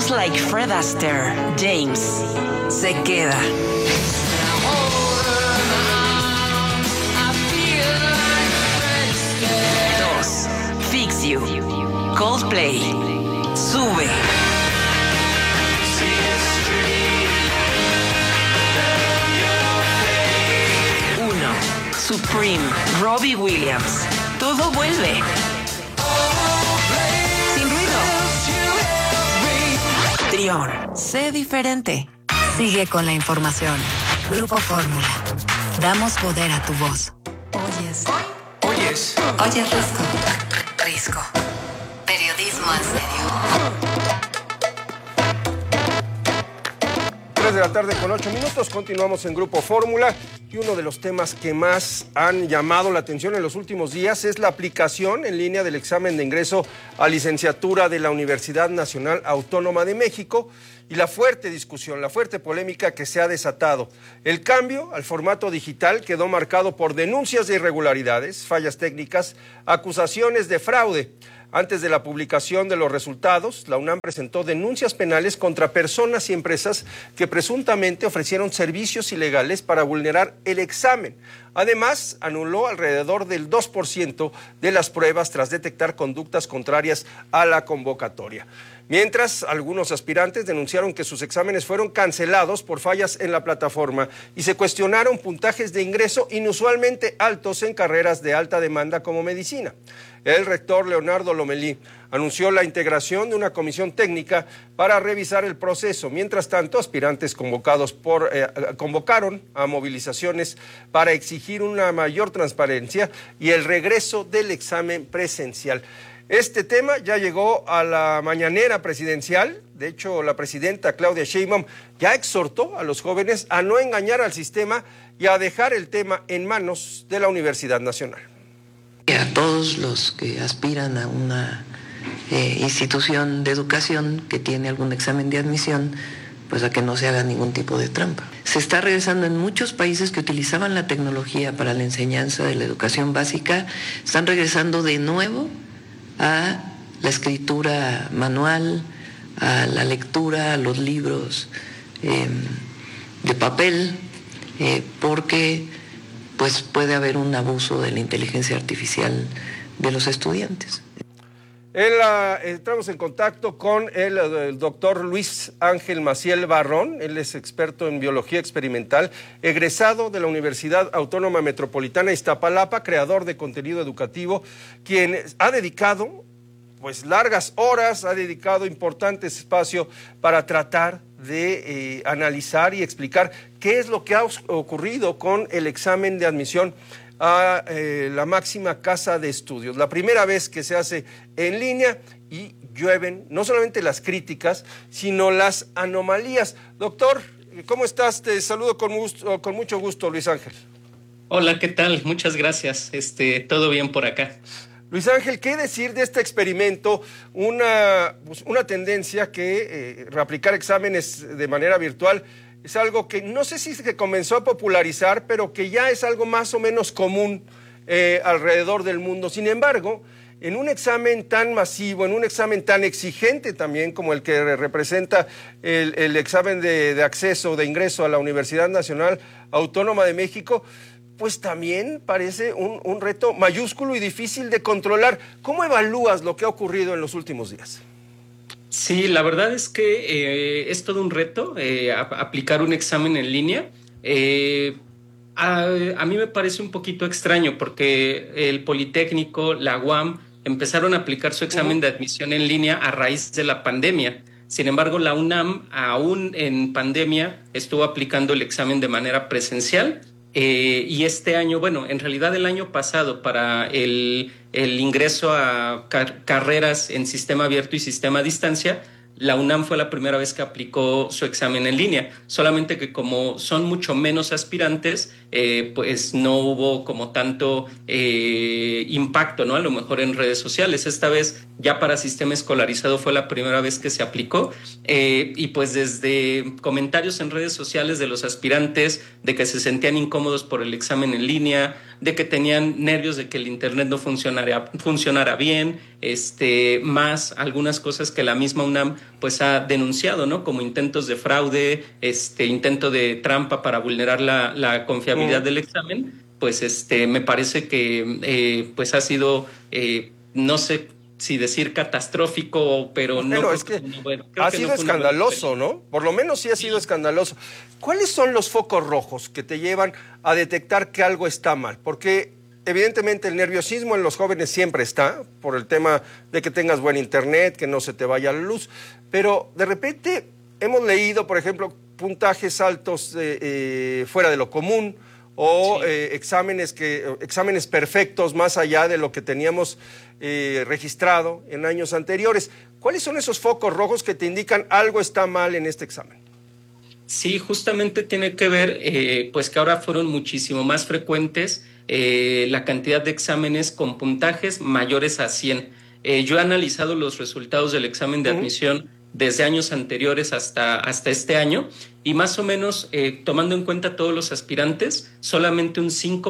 Just like Fred Astaire, James se queda. 2. Fix You, Coldplay, sube. 1. Supreme, Robbie Williams, todo vuelve. Sin ruido. Trión, sé diferente. Sigue con la información. Grupo Fórmula. Damos poder a tu voz. Oyes Risco. Risco. Periodismo en serio. 3 de la tarde con 8 minutos, continuamos en Grupo Fórmula y uno de los temas que más han llamado la atención en los últimos días es la aplicación en línea del examen de ingreso a licenciatura de la Universidad Nacional Autónoma de México y la fuerte discusión, la fuerte polémica que se ha desatado. El cambio al formato digital quedó marcado por denuncias de irregularidades, fallas técnicas, acusaciones de fraude. Antes de la publicación de los resultados, la UNAM presentó denuncias penales contra personas y empresas que presuntamente ofrecieron servicios ilegales para vulnerar el examen. Además, anuló alrededor del 2% de las pruebas tras detectar conductas contrarias a la convocatoria. Mientras, algunos aspirantes denunciaron que sus exámenes fueron cancelados por fallas en la plataforma y se cuestionaron puntajes de ingreso inusualmente altos en carreras de alta demanda como medicina. El rector Leonardo Lomelí anunció la integración de una comisión técnica para revisar el proceso. Mientras tanto, aspirantes convocaron a movilizaciones para exigir una mayor transparencia y el regreso del examen presencial. Este tema ya llegó a la mañanera presidencial. De hecho, la presidenta Claudia Sheinbaum ya exhortó a los jóvenes a no engañar al sistema y a dejar el tema en manos de la Universidad Nacional. A todos los que aspiran a una institución de educación que tiene algún examen de admisión, pues a que no se haga ningún tipo de trampa. Se está regresando en muchos países que utilizaban la tecnología para la enseñanza de la educación básica, están regresando de nuevo a la escritura manual, a la lectura, a los libros de papel, porque pues puede haber un abuso de la inteligencia artificial de los estudiantes. Entramos en contacto con el doctor Luis Ángel Maciel Barrón. Él es experto en biología experimental, egresado de la Universidad Autónoma Metropolitana Iztapalapa, creador de contenido educativo, quien ha dedicado pues largas horas, ha dedicado importantes espacio para tratar de analizar y explicar qué es lo que ha ocurrido con el examen de admisión a la máxima casa de estudios. La primera vez que se hace en línea y llueven no solamente las críticas, sino las anomalías. Doctor, ¿cómo estás? Te saludo con mucho gusto, Luis Ángel. Hola, ¿qué tal? Muchas gracias. Todo bien por acá. Luis Ángel, ¿qué decir de este experimento? Una tendencia que reaplicar exámenes de manera virtual es algo que no sé si se comenzó a popularizar, pero que ya es algo más o menos común alrededor del mundo. Sin embargo, en un examen tan masivo, en un examen tan exigente también como el que representa el examen de acceso, de ingreso a la Universidad Nacional Autónoma de México, pues también parece un reto mayúsculo y difícil de controlar. ¿Cómo evalúas lo que ha ocurrido en los últimos días? Sí, la verdad es que es todo un reto aplicar un examen en línea. A mí me parece un poquito extraño porque el Politécnico, la UAM, empezaron a aplicar su examen de admisión en línea a raíz de la pandemia. Sin embargo, la UNAM, aún en pandemia, estuvo aplicando el examen de manera presencial. Y este año, bueno, en realidad el año pasado para el ingreso a carreras en sistema abierto y sistema a distancia, la UNAM fue la primera vez que aplicó su examen en línea, solamente que como son mucho menos aspirantes, pues no hubo como tanto impacto, ¿no? A lo mejor en redes sociales. Esta vez ya para sistema escolarizado fue la primera vez que se aplicó y pues desde comentarios en redes sociales de los aspirantes de que se sentían incómodos por el examen en línea, de que tenían nervios de que el internet no funcionara bien, más algunas cosas que la misma UNAM pues ha denunciado, ¿no? Como intentos de fraude, intento de trampa para vulnerar la confiabilidad del examen, pues me parece que pues ha sido, no sé si decir catastrófico, pero no. Bueno, es que ha sido escandaloso, ¿no? Por lo menos sí ha sido escandaloso. ¿Cuáles son los focos rojos que te llevan a detectar que algo está mal? Porque evidentemente el nerviosismo en los jóvenes siempre está, por el tema de que tengas buen internet, que no se te vaya la luz, pero de repente hemos leído, por ejemplo, puntajes altos fuera de lo común, o exámenes perfectos más allá de lo que teníamos registrado en años anteriores. ¿Cuáles son esos focos rojos que te indican algo está mal en este examen? Sí, justamente tiene que ver, pues que ahora fueron muchísimo más frecuentes la cantidad de exámenes con puntajes mayores a 100. Yo he analizado los resultados del examen de admisión desde años anteriores hasta este año, y más o menos, tomando en cuenta todos los aspirantes, solamente un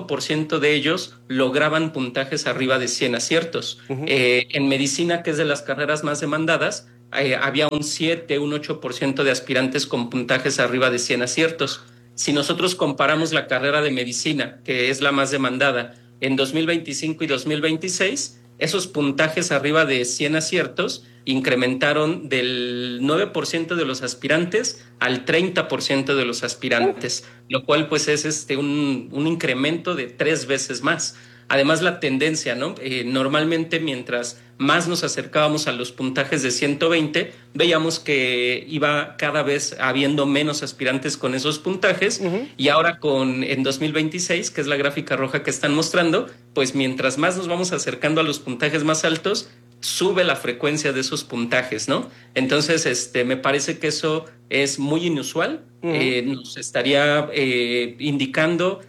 5% de ellos lograban puntajes arriba de 100 aciertos. En medicina, que es de las carreras más demandadas, había un 7, un 8% de aspirantes con puntajes arriba de 100 aciertos. Si nosotros comparamos la carrera de medicina, que es la más demandada, en 2025 y 2026, esos puntajes arriba de 100 aciertos incrementaron del 9% de los aspirantes al 30% de los aspirantes, lo cual pues es un incremento de 3 veces más. Además, la tendencia, ¿no? Normalmente, mientras más nos acercábamos a los puntajes de 120, veíamos que iba cada vez habiendo menos aspirantes con esos puntajes, y ahora en 2026, que es la gráfica roja que están mostrando, pues mientras más nos vamos acercando a los puntajes más altos, sube la frecuencia de esos puntajes, ¿no? Entonces, me parece que eso es muy inusual. Nos estaría indicando,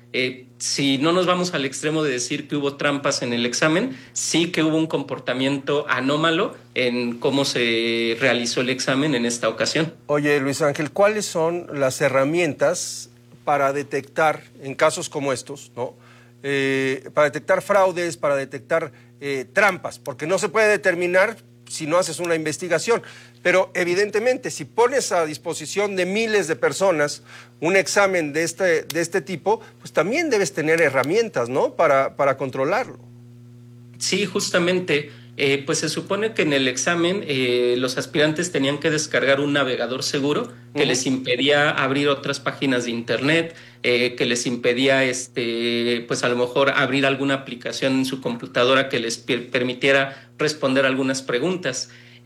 si no nos vamos al extremo de decir que hubo trampas en el examen, sí que hubo un comportamiento anómalo en cómo se realizó el examen en esta ocasión. Oye, Luis Ángel, ¿cuáles son las herramientas para detectar, en casos como estos, ¿no? Para detectar fraudes, para detectar trampas, porque no se puede determinar si no haces una investigación, pero evidentemente si pones a disposición de miles de personas un examen de este tipo, pues también debes tener herramientas, ¿no? Para controlarlo. Sí, justamente. Pues se supone que en el examen los aspirantes tenían que descargar un navegador seguro que les impedía abrir otras páginas de internet, que les impedía pues a lo mejor abrir alguna aplicación en su computadora que les permitiera responder algunas preguntas.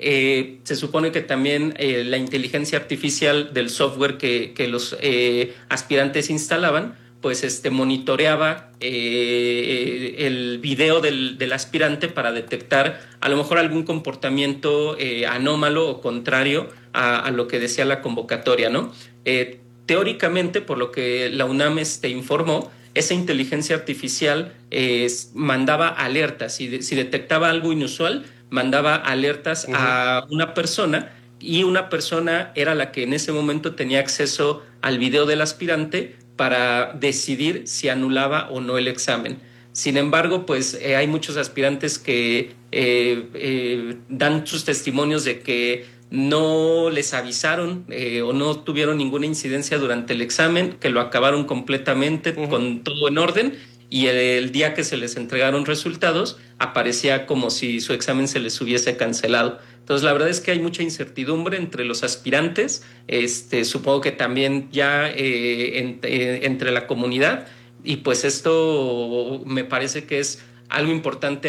Se supone que también la inteligencia artificial del software que los aspirantes instalaban, pues monitoreaba el video del aspirante para detectar a lo mejor algún comportamiento anómalo o contrario a lo que decía la convocatoria, ¿no? Teóricamente, por lo que la UNAM informó, esa inteligencia artificial mandaba alertas. Si detectaba algo inusual, mandaba alertas a una persona, y una persona era la que en ese momento tenía acceso al video del aspirante para decidir si anulaba o no el examen. Sin embargo, pues hay muchos aspirantes que dan sus testimonios de que no les avisaron o no tuvieron ninguna incidencia durante el examen, que lo acabaron completamente con todo en orden, y el día que se les entregaron resultados aparecía como si su examen se les hubiese cancelado. Entonces, la verdad es que hay mucha incertidumbre entre los aspirantes, supongo que también ya entre la comunidad, y pues esto me parece que es algo importante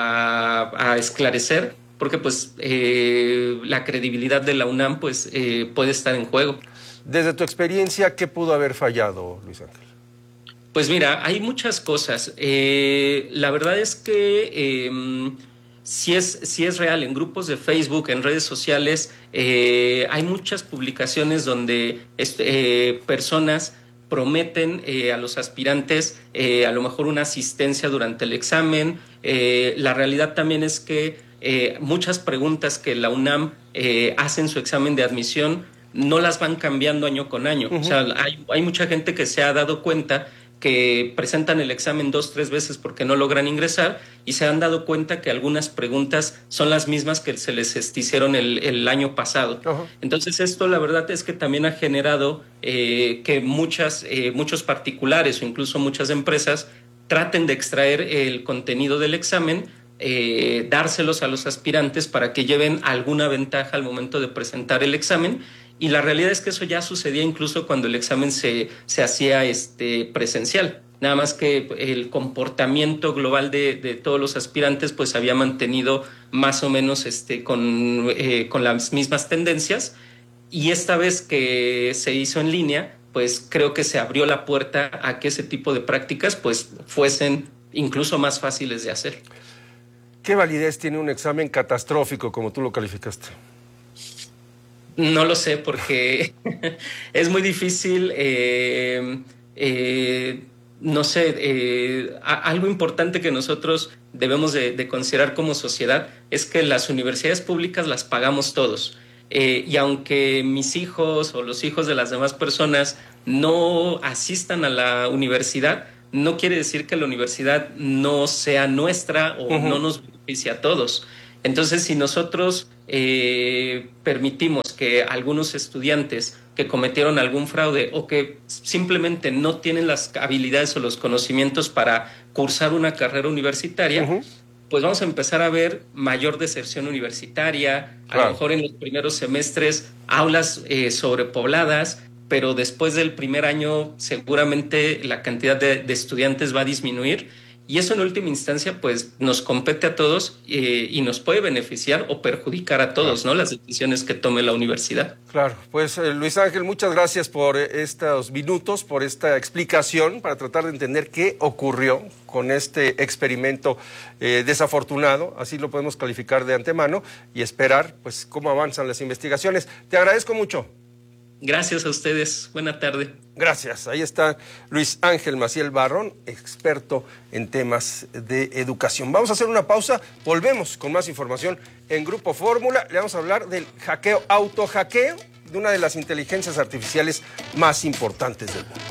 a esclarecer, porque pues la credibilidad de la UNAM pues puede estar en juego. Desde tu experiencia, ¿qué pudo haber fallado, Luis Ángel? Pues mira, hay muchas cosas. La verdad es que sí es real. En grupos de Facebook, en redes sociales, hay muchas publicaciones donde personas prometen a los aspirantes a lo mejor una asistencia durante el examen. La realidad también es que muchas preguntas que la UNAM hace en su examen de admisión no las van cambiando año con año. O sea, hay mucha gente que se ha dado cuenta que presentan el examen 2-3 veces porque no logran ingresar y se han dado cuenta que algunas preguntas son las mismas que se les hicieron el año pasado. Uh-huh. Entonces esto la verdad es que también ha generado que muchos particulares o incluso muchas empresas traten de extraer el contenido del examen, dárselos a los aspirantes para que lleven alguna ventaja al momento de presentar el examen. Y la realidad es que eso ya sucedía incluso cuando el examen se hacía presencial. Nada más que el comportamiento global de todos los aspirantes pues se había mantenido más o menos con las mismas tendencias. Y esta vez que se hizo en línea, pues creo que se abrió la puerta a que ese tipo de prácticas pues fuesen incluso más fáciles de hacer. ¿Qué validez tiene un examen catastrófico como tú lo calificaste? No lo sé porque es muy difícil, no sé, algo importante que nosotros debemos de considerar como sociedad es que las universidades públicas las pagamos todos. Y aunque mis hijos o los hijos de las demás personas no asistan a la universidad, no quiere decir que la universidad no sea nuestra o no nos beneficie a todos. Entonces, si nosotros permitimos que algunos estudiantes que cometieron algún fraude o que simplemente no tienen las habilidades o los conocimientos para cursar una carrera universitaria, pues vamos a empezar a ver mayor deserción universitaria, a lo mejor en los primeros semestres aulas sobrepobladas, pero después del primer año seguramente la cantidad de estudiantes va a disminuir. Y eso en última instancia pues nos compete a todos y nos puede beneficiar o perjudicar a todos, ¿no? Las decisiones que tome la universidad. Claro, pues Luis Ángel, muchas gracias por estos minutos, por esta explicación para tratar de entender qué ocurrió con este experimento desafortunado, así lo podemos calificar de antemano y esperar pues cómo avanzan las investigaciones. Te agradezco mucho. Gracias a ustedes. Buena tarde. Gracias. Ahí está Luis Ángel Maciel Barrón, experto en temas de educación. Vamos a hacer una pausa. Volvemos con más información en Grupo Fórmula. Le vamos a hablar del hackeo, autohackeo, de una de las inteligencias artificiales más importantes del mundo.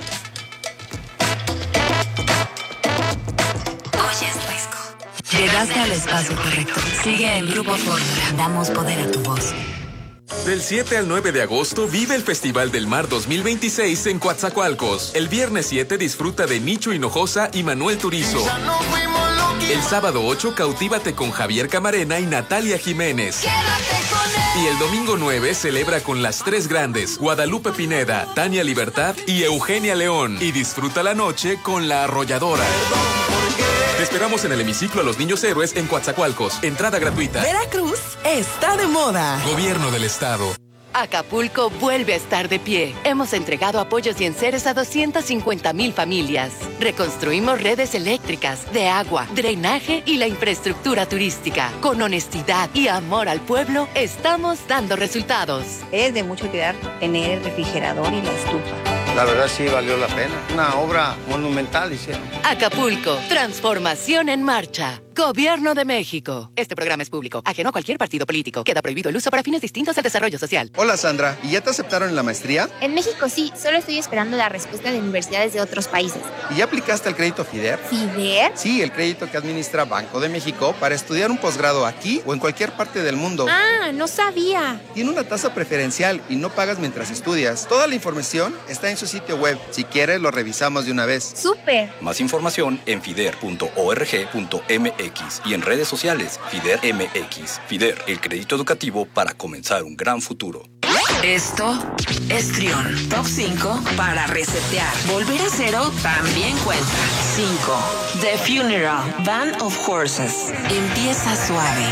Oye, Risco. Llegaste al espacio correcto. Sigue en Grupo Fórmula. Damos poder a tu voz. Del 7 al 9 de agosto vive el Festival del Mar 2026 en Coatzacoalcos. El viernes 7 disfruta de Nicho Hinojosa y Manuel Turizo. El sábado 8 cautívate con Javier Camarena y Natalia Jiménez. Y el domingo 9 celebra con las tres grandes, Guadalupe Pineda, Tania Libertad y Eugenia León. Y disfruta la noche con La Arrolladora. Te esperamos en el hemiciclo a los Niños Héroes en Coatzacoalcos. Entrada gratuita. Veracruz está de moda. Gobierno del Estado. Acapulco vuelve a estar de pie. Hemos entregado apoyos y enseres a 250,000 familias. Reconstruimos redes eléctricas, de agua, drenaje y la infraestructura turística. Con honestidad y amor al pueblo, estamos dando resultados. Es de mucha utilidad tener el refrigerador y la estufa. La verdad sí valió la pena. Una obra monumental hicieron. Acapulco, transformación en marcha. Gobierno de México. Este programa es público, ajeno a cualquier partido político. Queda prohibido el uso para fines distintos al desarrollo social. Hola Sandra, ¿y ya te aceptaron en la maestría? En México sí, solo estoy esperando la respuesta de universidades de otros países. ¿Y ya aplicaste el crédito FIDER? ¿FIDER? Sí, el crédito que administra Banco de México para estudiar un posgrado aquí o en cualquier parte del mundo. Ah, no sabía. Tiene una tasa preferencial y no pagas mientras estudias. Toda la información está en su sitio web. Si quieres, lo revisamos de una vez. ¡Súper! Más información en fider.org.mx y en redes sociales FIDER MX. FIDER, el crédito educativo para comenzar un gran futuro. Esto es Trión. Top 5 para resetear. Volver a cero también cuenta. 5. The Funeral, Band of Horses. Empieza suave.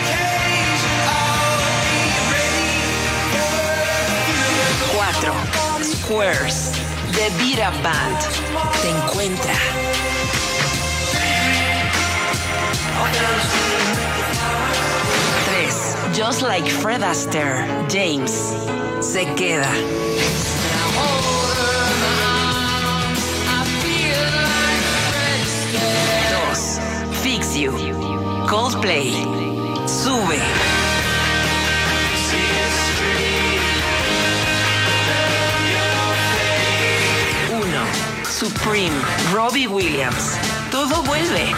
4. Squares, The Beat Up Band. Te encuentra. 3. Just Like Fred Astaire, James. Se queda. 2. Fix You, Coldplay. Sube. 1. Supreme. Cream, Robbie Williams. Todo vuelve.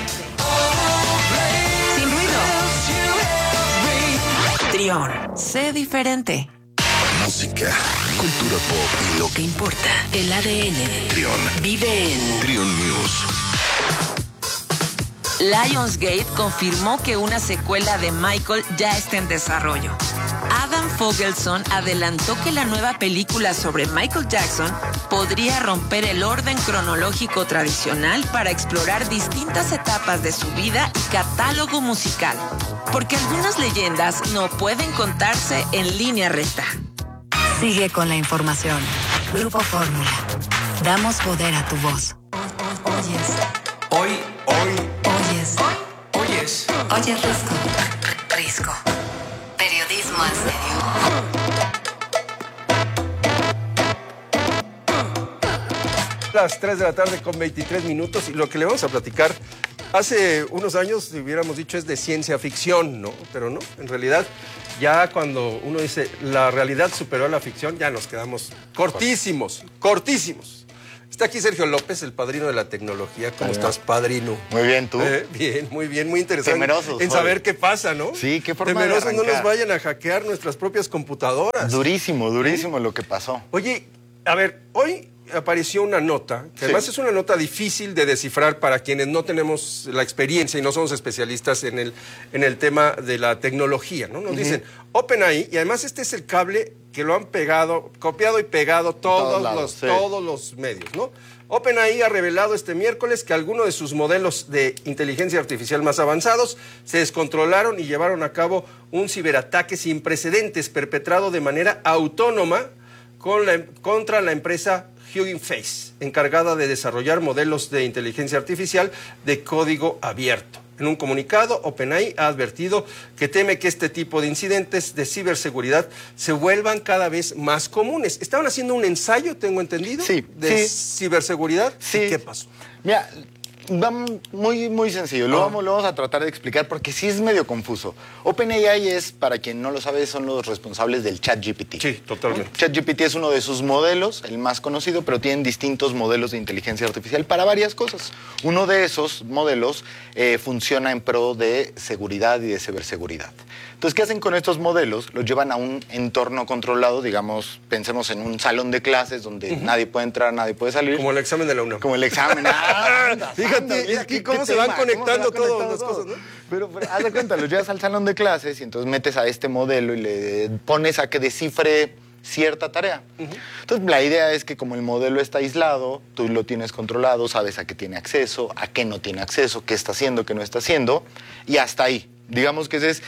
Sin ruido. Trión, sé diferente. Música, cultura pop y lo que importa. El ADN. Trión. Vive en Trión News. Lionsgate confirmó que una secuela de Michael ya está en desarrollo. Adam Fogelson adelantó que la nueva película sobre Michael Jackson podría romper el orden cronológico tradicional para explorar distintas etapas de su vida y catálogo musical, porque algunas leyendas no pueden contarse en línea recta. Sigue con la información. Grupo Fórmula. Damos poder a tu voz. Hoy. Oyes Risco. Periodismo en serio. Las 3 de la tarde con 23 minutos y lo que le vamos a platicar hace unos años, si hubiéramos dicho, es de ciencia ficción, ¿no? Pero no, en realidad ya cuando uno dice la realidad superó a la ficción, ya nos quedamos cortísimos. Está aquí Sergio López, el padrino de la tecnología. ¿Cómo estás, padrino? Muy bien, ¿tú? Bien, muy interesante. Temerosos. En saber qué pasa, ¿no? Sí, qué forma Temerosos de no arrancar. nos vayan a hackear nuestras propias computadoras. Durísimo lo que pasó. Oye, a ver, hoy apareció una nota, que además es una nota difícil de descifrar para quienes no tenemos la experiencia y no somos especialistas en el tema de la tecnología, ¿no? Nos dicen OpenAI, y además este es el cable que lo han pegado, copiado y pegado todos los medios, ¿no? OpenAI ha revelado este miércoles que algunos de sus modelos de inteligencia artificial más avanzados se descontrolaron y llevaron a cabo un ciberataque sin precedentes perpetrado de manera autónoma contra la empresa Hugging Face, encargada de desarrollar modelos de inteligencia artificial de código abierto. En un comunicado, OpenAI ha advertido que teme que este tipo de incidentes de ciberseguridad se vuelvan cada vez más comunes. Estaban haciendo un ensayo, tengo entendido, de ciberseguridad. Sí. ¿Y qué pasó? Mira, muy sencillo. Lo vamos a tratar de explicar porque sí es medio confuso. OpenAI es, para quien no lo sabe, son los responsables del ChatGPT. Sí, totalmente. ChatGPT es uno de sus modelos, el más conocido, pero tienen distintos modelos de inteligencia artificial para varias cosas. Uno de esos modelos funciona en pro de seguridad y de ciberseguridad. Entonces, ¿qué hacen con estos modelos? Los llevan a un entorno controlado, digamos, pensemos en un salón de clases donde nadie puede entrar, nadie puede salir. Como el examen de la UNAM. Como el examen. Fíjate, es que cómo se van conectando todas las cosas, ¿no? Pero haz de cuenta, los llevas al salón de clases y entonces metes a este modelo y le pones a que descifre cierta tarea. Entonces, la idea es que como el modelo está aislado, tú lo tienes controlado, sabes a qué tiene acceso, a qué no tiene acceso, qué está haciendo, qué no está haciendo, y hasta ahí. Digamos que ese es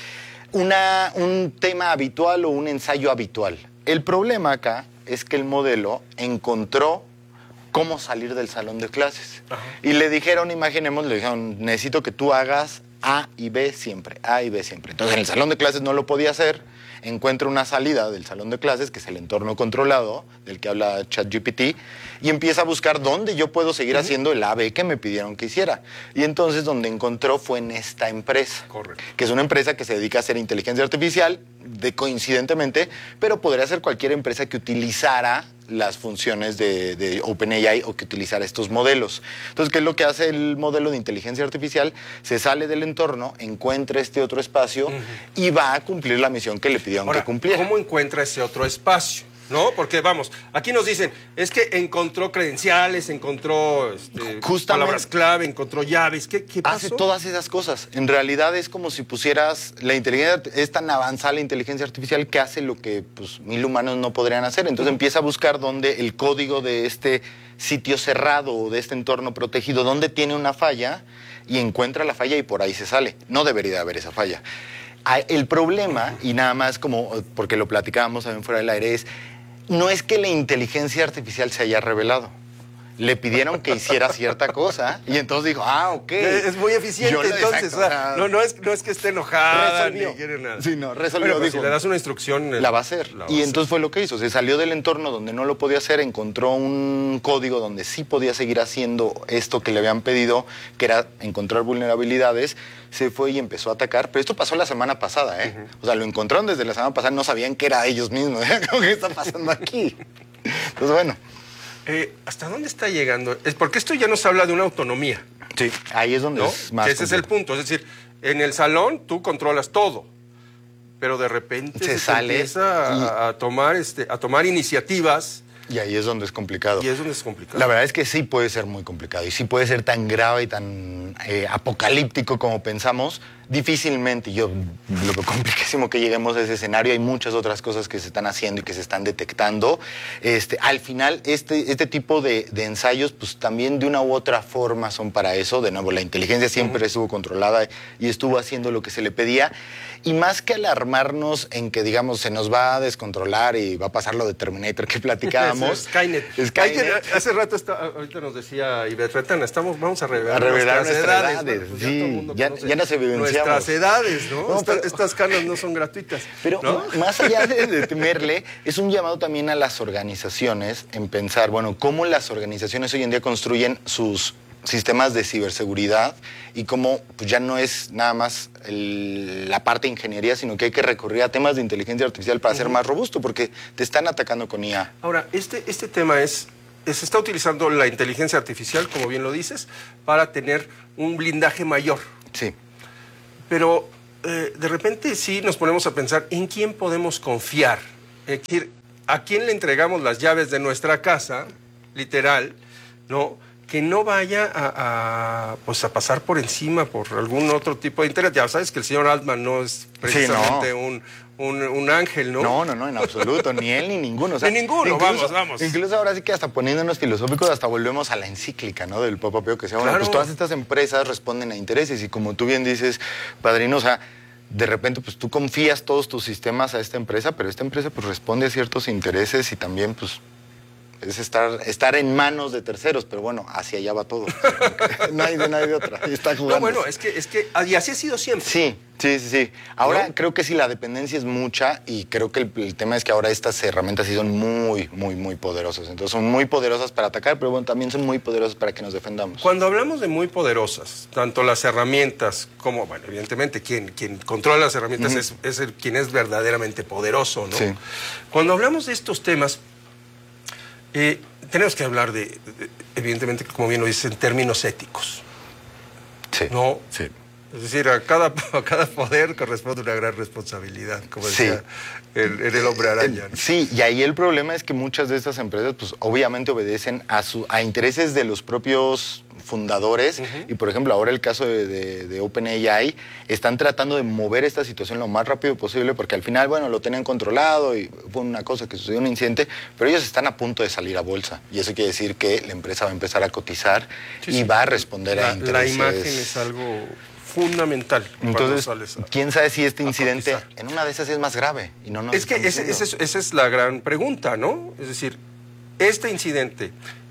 un tema habitual o un ensayo habitual. El problema acá es que el modelo encontró cómo salir del salón de clases. Y le dijeron, necesito que tú hagas A y B siempre, A y B siempre. Entonces, en el salón de clases no lo podía hacer, encuentra una salida del salón de clases, que es el entorno controlado, del que habla ChatGPT, y empieza a buscar dónde yo puedo seguir haciendo el AB que me pidieron que hiciera. Y entonces donde encontró fue en esta empresa, que es una empresa que se dedica a hacer inteligencia artificial, coincidentemente, pero podría ser cualquier empresa que utilizara las funciones de OpenAI o que utilizara estos modelos. Entonces, ¿qué es lo que hace el modelo de inteligencia artificial? Se sale del entorno, encuentra este otro espacio y va a cumplir la misión que le pidieron que cumpliera. ¿Cómo encuentra ese otro espacio? ¿No? Porque, vamos, aquí nos dicen, es que encontró credenciales, encontró palabras clave, encontró llaves. ¿Qué pasó? Hace todas esas cosas. En realidad es como si pusieras la inteligencia, es tan avanzada la inteligencia artificial que hace lo que 1000 humanos no podrían hacer. Entonces empieza a buscar dónde el código de este sitio cerrado o de este entorno protegido, dónde tiene una falla, y encuentra la falla y por ahí se sale. No debería haber esa falla. El problema, y nada más como porque lo platicábamos también fuera del aire, no es que la inteligencia artificial se haya revelado. Le pidieron que hiciera cierta cosa y entonces dijo, ok. Es muy eficiente, entonces. No es que esté enojada ni quiere nada. Sí, no, resolvió. Bueno, dijo, si le das una instrucción... La va a hacer. Y entonces fue lo que hizo. Se salió del entorno donde no lo podía hacer, encontró un código donde sí podía seguir haciendo esto que le habían pedido, que era encontrar vulnerabilidades. Se fue y empezó a atacar. Pero esto pasó la semana pasada, ¿eh? O sea, lo encontraron desde la semana pasada, no sabían que era ellos mismos. ¿Qué está pasando aquí? Entonces, bueno. ¿Hasta dónde está llegando? Es porque esto ya nos habla de una autonomía. Sí, ahí es donde es más Ese es el punto. Es decir, en el salón tú controlas todo, pero de repente se sale empieza a tomar iniciativas. Y ahí es donde es complicado. Y es donde es complicado. La verdad es que sí puede ser muy complicado y sí puede ser tan grave y tan apocalíptico como pensamos. Difícilmente, yo lo veo complicadísimo que lleguemos a ese escenario. Hay muchas otras cosas que se están haciendo y que se están detectando. Al final, este tipo de ensayos, pues también de una u otra forma son para eso. De nuevo, la inteligencia siempre estuvo controlada y estuvo haciendo lo que se le pedía. Y más que alarmarnos en que, digamos, se nos va a descontrolar y va a pasar lo de Terminator que platicábamos. Skynet. Hace rato, ahorita nos decía Ivette Retana, vamos a revelar nuestras edades. Pues sí, ya nos evidenciamos. Nuestras edades, ¿no? Estas canas no son gratuitas. Pero ¿no? Más allá de temerle, es un llamado también a las organizaciones en pensar, bueno, cómo las organizaciones hoy en día construyen sus sistemas de ciberseguridad y cómo pues ya no es nada más la parte de ingeniería, sino que hay que recurrir a temas de inteligencia artificial para ser más robusto, porque te están atacando con IA. Ahora, este tema se está utilizando la inteligencia artificial, como bien lo dices, para tener un blindaje mayor. Sí. Pero de repente sí nos ponemos a pensar en quién podemos confiar. Es decir, a quién le entregamos las llaves de nuestra casa, literal, ¿no? Que no vaya a pasar por encima por algún otro tipo de interés. Ya sabes que el señor Altman no es precisamente un ángel, ¿no? No, en absoluto, ni él ni ninguno. O sea, ni ninguno, vamos. Incluso ahora sí que hasta poniéndonos filosóficos, hasta volvemos a la encíclica, ¿no? Del Papa Pío, que sea, bueno, pues todas estas empresas responden a intereses y como tú bien dices, padrino, o sea, de repente pues tú confías todos tus sistemas a esta empresa, pero esta empresa pues responde a ciertos intereses y también pues es estar en manos de terceros, pero bueno, hacia allá va todo. No hay de otra. Y está jugando. No, bueno, es que y así ha sido siempre. Sí. Ahora creo que sí, la dependencia es mucha y creo que el tema es que ahora estas herramientas sí son muy, muy, muy poderosas. Entonces son muy poderosas para atacar, pero bueno, también son muy poderosas para que nos defendamos. Cuando hablamos de muy poderosas, tanto las herramientas como, bueno, evidentemente quien controla las herramientas es quien es verdaderamente poderoso, ¿no? Sí. Cuando hablamos de estos temas, tenemos que hablar evidentemente, como bien lo dices, en términos éticos. Sí. ¿No? Sí. Es decir, a cada poder corresponde una gran responsabilidad, como decía el hombre araña, ¿no? Sí, y ahí el problema es que muchas de estas empresas, pues obviamente obedecen a intereses de los propios fundadores. Y por ejemplo, ahora el caso de OpenAI, están tratando de mover esta situación lo más rápido posible porque al final, bueno, lo tenían controlado y fue una cosa que sucedió, un incidente, pero ellos están a punto de salir a bolsa y eso quiere decir que la empresa va a empezar a cotizar y va a responder a intereses. La imagen es algo fundamental. Entonces, quién sabe si este incidente en una de esas es más grave y no nos es que esa es la gran pregunta, ¿no? Es decir, este incidente,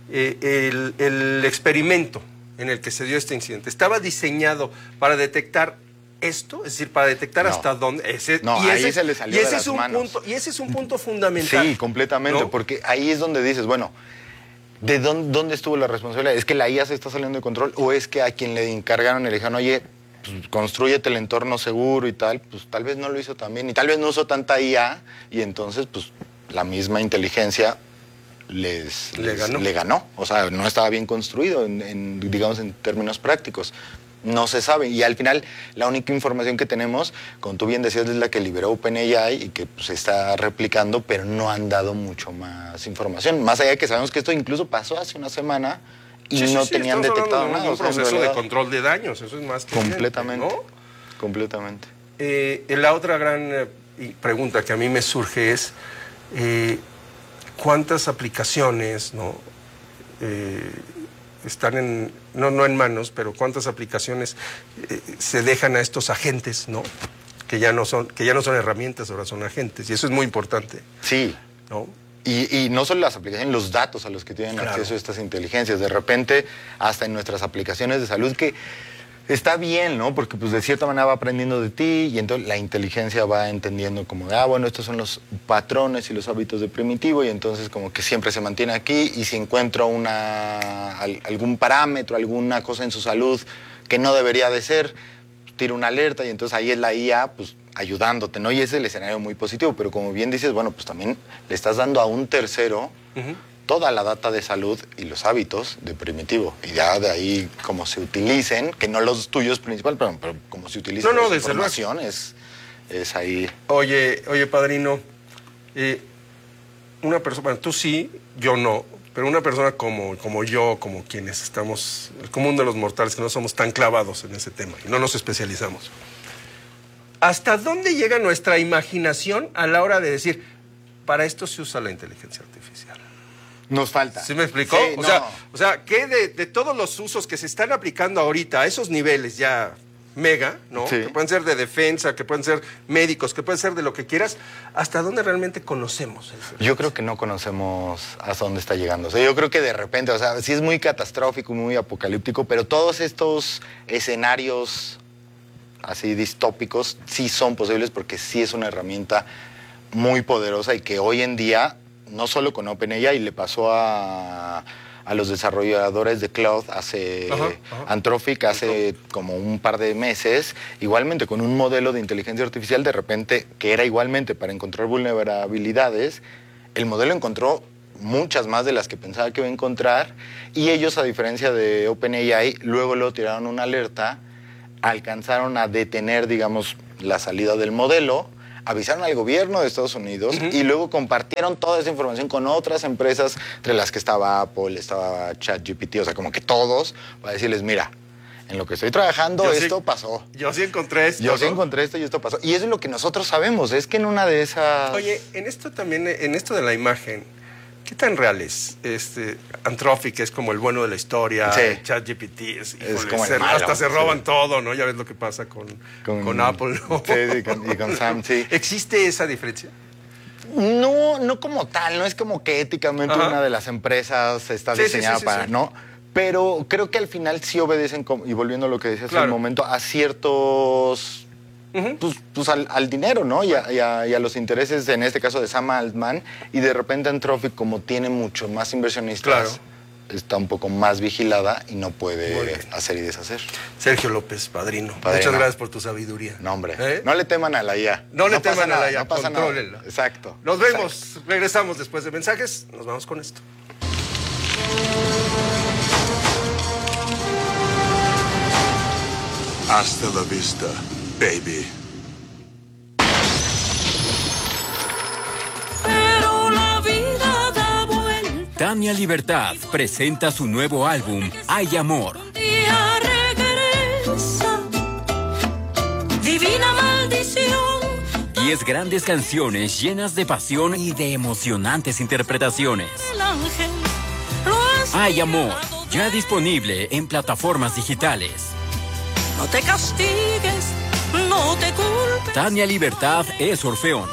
el experimento en el que se dio este incidente, ¿estaba diseñado para detectar esto? Es decir, para detectar hasta dónde... ahí se le salió de las manos. Y ese es un punto fundamental. Sí, completamente, ¿no? Porque ahí es donde dices, bueno, ¿de dónde estuvo la responsabilidad? ¿Es que la IA se está saliendo de control o es que a quien le encargaron y le dijeron, oye, pues, constrúyete el entorno seguro y tal, pues tal vez no lo hizo tan bien y tal vez no usó tanta IA y entonces pues la misma inteligencia le ganó. O sea, no estaba bien construido digamos en términos prácticos. No se sabe. Y al final, la única información que tenemos, como tú bien decías, es la que liberó OpenAI y que se está replicando, pero no han dado mucho más información. Más allá de que sabemos que esto incluso pasó hace una semana y no tenían detectado nada. Un proceso de control de daños, eso es más que completamente, evidente, ¿no? Completamente. La otra gran pregunta que a mí me surge es ¿cuántas aplicaciones, ¿no? Están no en manos, pero cuántas aplicaciones se dejan a estos agentes, ¿no? Que ya no son herramientas, ahora son agentes, y eso es muy importante. Sí. ¿No? Y no solo las aplicaciones, los datos a los que tienen acceso a estas inteligencias. De repente, hasta en nuestras aplicaciones de salud, que está bien, ¿no? Porque pues de cierta manera va aprendiendo de ti y entonces la inteligencia va entendiendo como de, bueno, estos son los patrones y los hábitos de Primitivo y entonces como que siempre se mantiene aquí y si encuentra algún parámetro, alguna cosa en su salud que no debería de ser, tira una alerta y entonces ahí es la IA, pues ayudándote, ¿no? Y ese es el escenario muy positivo, pero como bien dices, bueno, pues también le estás dando a un tercero toda la data de salud y los hábitos de Primitivo. Y ya de ahí como se utilicen, que no los tuyos principales, pero como se utiliza la información, es ahí. Oye, padrino, una persona, bueno, tú sí, yo no, pero una persona como yo, como quienes estamos, el común de los mortales, que no somos tan clavados en ese tema y no nos especializamos. ¿Hasta dónde llega nuestra imaginación a la hora de decir, para esto se usa la inteligencia artificial? Nos falta. ¿Sí me explicó? Sí, o sea, que de todos los usos que se están aplicando ahorita a esos niveles ya mega, ¿no? Sí. Que pueden ser de defensa, que pueden ser médicos, que pueden ser de lo que quieras, ¿hasta dónde realmente conocemos eso? Yo creo que no conocemos hasta dónde está llegando. O sea, yo creo que de repente, o sea, sí es muy catastrófico, muy apocalíptico, pero todos estos escenarios así distópicos sí son posibles porque sí es una herramienta muy poderosa y que hoy en día, no solo con OpenAI, le pasó a los desarrolladores de Cloud Anthropic hace como un par de meses, igualmente con un modelo de inteligencia artificial de repente, que era igualmente para encontrar vulnerabilidades, el modelo encontró muchas más de las que pensaba que iba a encontrar y ellos, a diferencia de OpenAI, luego tiraron una alerta, alcanzaron a detener, digamos, la salida del modelo, avisaron al gobierno de Estados Unidos y luego compartieron toda esa información con otras empresas, entre las que estaba Apple, estaba ChatGPT, o sea, como que todos, para decirles, mira, en lo que estoy trabajando esto pasó. Yo sí encontré esto. Yo sí encontré esto y esto pasó. Y eso es lo que nosotros sabemos, es que en una de esas... Oye, en esto también, en esto de la imagen, ¿qué tan real es? Anthropic es como el bueno de la historia, ChatGPT es como el malo, hasta se roban todo, ¿no? Ya ves lo que pasa con Apple, ¿no? Sí, y con Sam, sí. ¿Existe esa diferencia? No como tal, no es como que éticamente una de las empresas está diseñada para, ¿no? Pero creo que al final sí obedecen, y volviendo a lo que decías hace un momento, a ciertos... Pues al dinero, ¿no? Y a los intereses, en este caso de Sam Altman, y de repente Anthropic, como tiene mucho más inversionistas, está un poco más vigilada y no puede hacer y deshacer. Sergio López, padrino. Muchas gracias por tu sabiduría. No, hombre. No le teman a la IA. No le teman a la IA, no pasa contrólenla. Nada. Exacto. Nos vemos, regresamos después de mensajes, nos vamos con esto. Hasta la vista, baby. Pero la vida da vuelta. Tania Libertad presenta su nuevo álbum, Hay Amor. Día regresa, divina maldición. 10 grandes canciones llenas de pasión y de emocionantes interpretaciones. El ángel Hay Amor, ya disponible en plataformas digitales. No te castigues, no te culpes. Tania Libertad es Orfeón.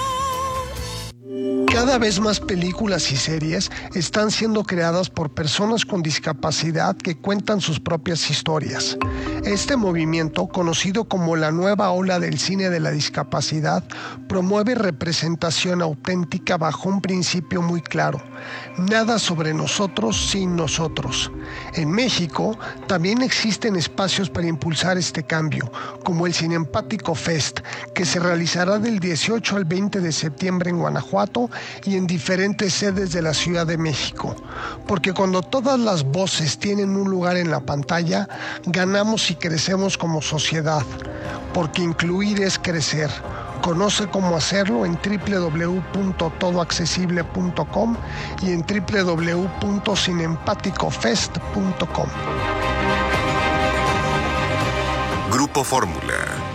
Cada vez más películas y series están siendo creadas por personas con discapacidad que cuentan sus propias historias. Este movimiento, conocido como la nueva ola del cine de la discapacidad, promueve representación auténtica bajo un principio muy claro: nada sobre nosotros sin nosotros. En México también existen espacios para impulsar este cambio, como el Cinempático Fest, que se realizará del 18 al 20 de septiembre en Guanajuato y en diferentes sedes de la Ciudad de México. Porque cuando todas las voces tienen un lugar en la pantalla, ganamos y crecemos como sociedad. Porque incluir es crecer. Conoce cómo hacerlo en www.todoaccesible.com y en www.cinempaticofest.com. Grupo Fórmula.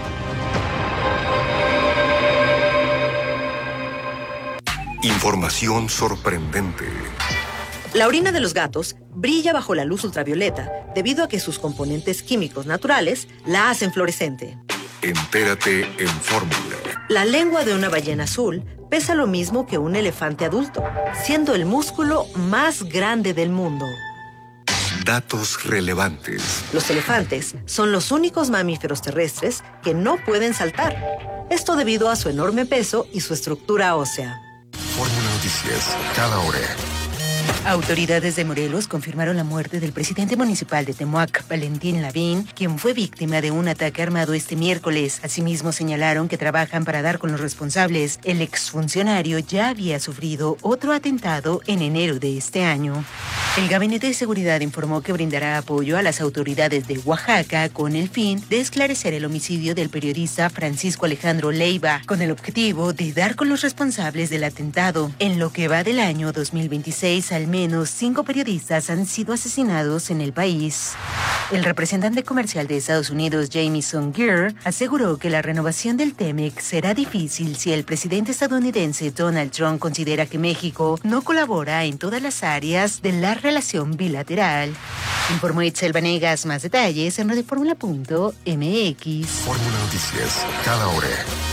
Información sorprendente. La orina de los gatos brilla bajo la luz ultravioleta debido a que sus componentes químicos naturales la hacen fluorescente. Entérate en Fórmula. La lengua de una ballena azul pesa lo mismo que un elefante adulto, siendo el músculo más grande del mundo. Datos relevantes. Los elefantes son los únicos mamíferos terrestres que no pueden saltar. Esto debido a su enorme peso y su estructura ósea. Fórmula Noticias, cada hora. Autoridades de Morelos confirmaron la muerte del presidente municipal de Temoac, Valentín Lavín, quien fue víctima de un ataque armado este miércoles. Asimismo, señalaron que trabajan para dar con los responsables. El exfuncionario ya había sufrido otro atentado en enero de este año. El Gabinete de Seguridad informó que brindará apoyo a las autoridades de Oaxaca con el fin de esclarecer el homicidio del periodista Francisco Alejandro Leiva, con el objetivo de dar con los responsables del atentado. En lo que va del año 2026, al menos 5 periodistas han sido asesinados en el país. El representante comercial de Estados Unidos, Jamieson Greer, aseguró que la renovación del TEMEC será difícil si el presidente estadounidense Donald Trump considera que México no colabora en todas las áreas de la relación bilateral. Informó Itzel Vanegas. Más detalles en radioformula.mx. Fórmula Noticias, cada hora.